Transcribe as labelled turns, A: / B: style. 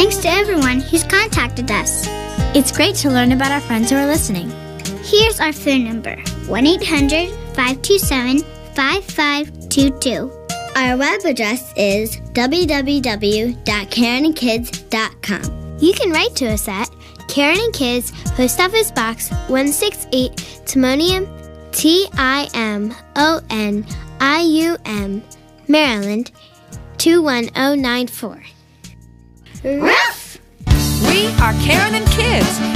A: Thanks to everyone who's contacted us.
B: It's great to learn about our friends who are listening.
A: Here's our phone number, 1-800-527-5522. Our web address is www.caringkids.com.
B: You can write to us at Caring and Kids, Post Office Box 168, Timonium, Timonium, Maryland 21094.
A: Ruff!
C: We are Caring and Kids.